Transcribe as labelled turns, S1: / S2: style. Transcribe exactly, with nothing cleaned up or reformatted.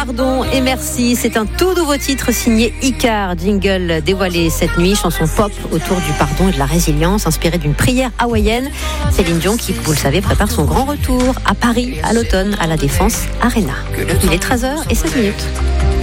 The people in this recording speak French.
S1: Pardon et merci, c'est un tout nouveau titre signé Icar, jingle dévoilé cette nuit, chanson pop autour du pardon et de la résilience, inspirée d'une prière hawaïenne. Céline Dion qui, vous le savez, prépare son grand retour à Paris à l'automne à la Défense Arena. Il est treize heures seize minutes.